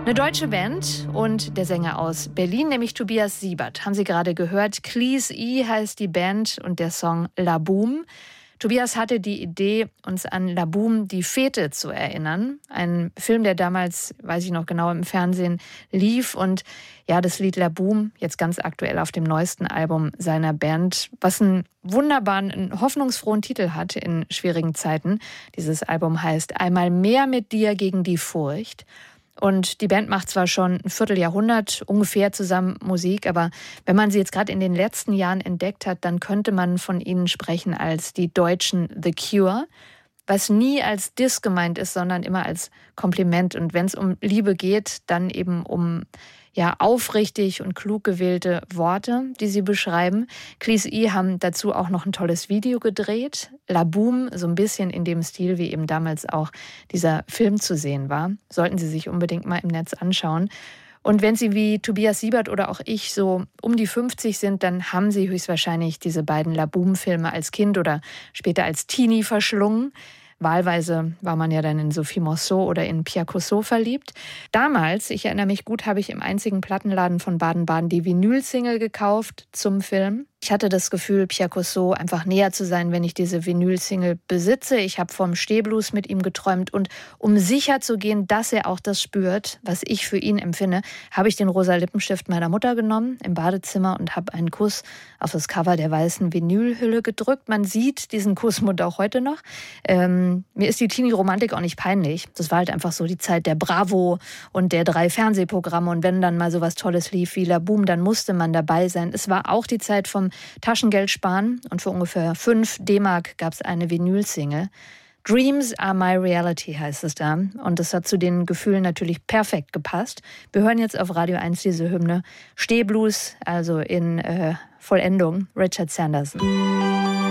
Eine deutsche Band und der Sänger aus Berlin, nämlich Tobias Siebert. Haben Sie gerade gehört. Cleese E heißt die Band und der Song La Boum. Tobias hatte die Idee, uns an La Boum, die Fete, zu erinnern. Ein Film, der damals, weiß ich noch genau, im Fernsehen lief. Und ja, das Lied La Boum, jetzt ganz aktuell auf dem neuesten Album seiner Band, was einen wunderbaren, einen hoffnungsfrohen Titel hat in schwierigen Zeiten. Dieses Album heißt Einmal mehr mit dir gegen die Furcht. Und die Band macht zwar schon ein Vierteljahrhundert ungefähr zusammen Musik, aber wenn man sie jetzt gerade in den letzten Jahren entdeckt hat, dann könnte man von ihnen sprechen als die deutschen The Cure, was nie als Diss gemeint ist, sondern immer als Kompliment. Und wenn es um Liebe geht, dann eben um aufrichtig und klug gewählte Worte, die sie beschreiben. Cleese E haben dazu auch noch ein tolles Video gedreht. La Boum, so ein bisschen in dem Stil, wie eben damals auch dieser Film zu sehen war. Sollten Sie sich unbedingt mal im Netz anschauen. Und wenn Sie wie Tobias Siebert oder auch ich so um die 50 sind, dann haben Sie höchstwahrscheinlich diese beiden La Boum-Filme als Kind oder später als Teenie verschlungen. Wahlweise war man ja dann in Sophie Marceau oder in Pierre Cossot verliebt. Damals, ich erinnere mich gut, habe ich im einzigen Plattenladen von Baden-Baden die Vinyl-Single gekauft zum Film. Ich hatte das Gefühl, Pierre Cossot einfach näher zu sein, wenn ich diese Vinyl-Single besitze. Ich habe vom Stehblues mit ihm geträumt und um sicher zu gehen, dass er auch das spürt, was ich für ihn empfinde, habe ich den rosa Lippenstift meiner Mutter genommen im Badezimmer und habe einen Kuss auf das Cover der weißen Vinylhülle gedrückt. Man sieht diesen Kussmund auch heute noch. Mir ist die Teenie-Romantik auch nicht peinlich. Das war halt einfach so die Zeit der Bravo und der 3 Fernsehprogramme. Und wenn dann mal so was Tolles lief wie La Boum, dann musste man dabei sein. Es war auch die Zeit vom Taschengeld sparen und für ungefähr 5 D-Mark gab es eine Vinyl-Single. Dreams are my reality heißt es da. Und das hat zu den Gefühlen natürlich perfekt gepasst. Wir hören jetzt auf Radio 1 diese Hymne Stehblues, also in Vollendung Richard Sanderson.